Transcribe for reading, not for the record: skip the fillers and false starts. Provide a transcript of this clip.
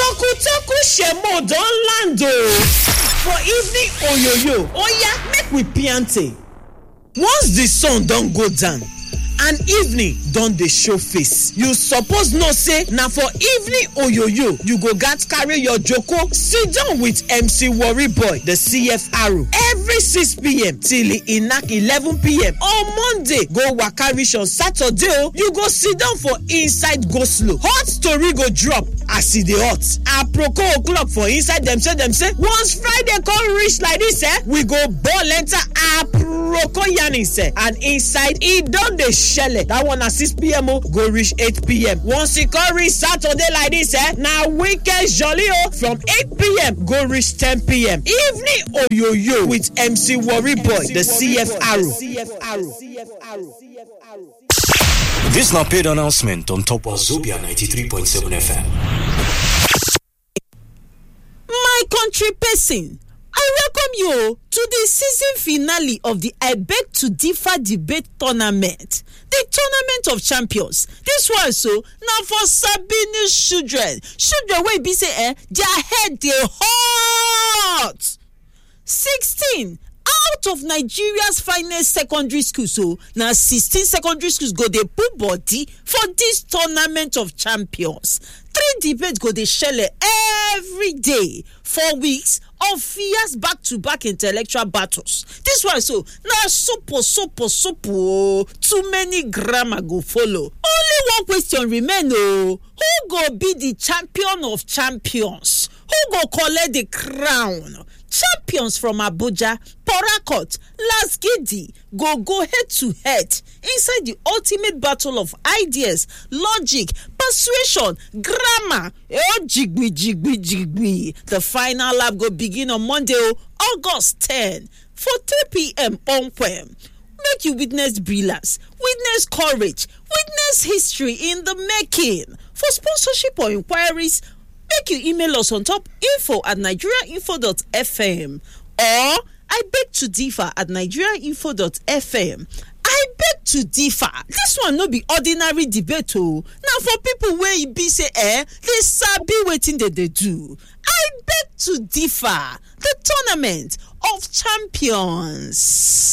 Toku Shemo don land o for evening oyoyo. Oya, make we piante. Once the sun don go down and evening don dey show face, you suppose know say na for evening oyoyo you go gats carry your joko sit down with MC Worry Boy the CFR every 6pm till e knack 11pm on Monday. Go waka reach on Saturday o, you go sit down for inside go slow. Hot story go drop as e dey hot. Aproko o'clock for inside dem say once Friday come reach like this we go ball enter aproko yarnings and inside e don dey shele. That one at 6pm go reach 8pm. Once e come reach Saturday like this na weekend jolly o from 8pm go reach 10pm. Evening oyoyo with MC Worry Boy the CFR. This na paid announcement on top of Zobia 93.7 FM. My country person, I welcome you to the season finale of the I Beg to Differ debate tournament. The Tournament of Champions. This one so now for Sabini's children. Children wey be say their head dey hot. 16 out of Nigeria's finest secondary schools, so now 16 secondary schools go dey put body for this Tournament of Champions. 3 debates go dey shele every day, 4 weeks of fierce back-to-back intellectual battles. This one so now super too many grammar go follow. Only one question remain who go be the champion of champions? Who go collect the crown? Champions from Abuja, Port Harcourt, Lasgidi go head to head inside the ultimate battle of ideas, logic, persuasion, grammar. Jigbi. The final lap go begin on Monday, August 10 for 3pm on Pem. Make you witness brilliance, witness courage, witness history in the making. For sponsorship or inquiries, make you email us on top info@nigeriainfo.fm or I beg to differ at nigeriainfo.fm. I beg to differ. This one no be ordinary debate o. Now for people where e be say they sabi wetin they do. I beg to differ. The Tournament of Champions.